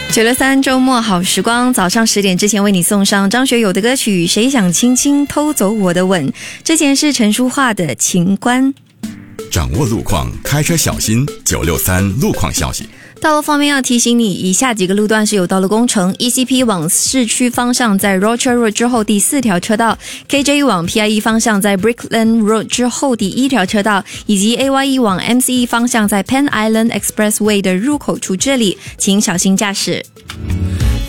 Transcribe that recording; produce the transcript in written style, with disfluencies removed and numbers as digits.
963周末好时光，早上10点之前为你送上张学友的歌曲《谁想轻轻偷走我的吻》，之前是陈淑桦的《情关》。 掌握路况，开车小心。963路况消息。 道路方面要提醒你，以下几个路段是有道路工程 ：ECP 往市区方向在 Rocher Road 之后第4条车道 ，KJ 往 PIE 方向在 Brickland Road 之后第1条车道，以及 AYE 往 MCE 方向在 Penn Island Expressway 的入口处这里，请小心驾驶。